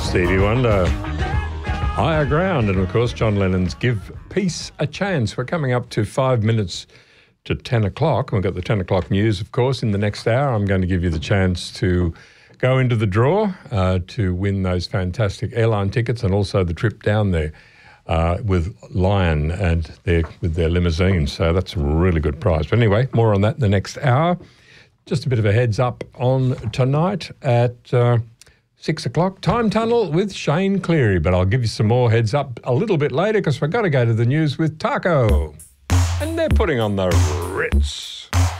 Stevie Wonder, Higher Ground, and of course John Lennon's Give Peace a Chance. We're coming up to 5 minutes to 10 o'clock. We've got the 10 o'clock news, of course. In the next hour, I'm going to give you the chance to go into the draw to win those fantastic airline tickets and also the trip down there with Lion and with their limousine. So that's a really good prize. But anyway, more on that in the next hour. Just a bit of a heads up on tonight at 6 o'clock, Time Tunnel with Shane Cleary. But I'll give you some more heads up a little bit later because we've got to go to the news with Taco. And they're putting on the Ritz.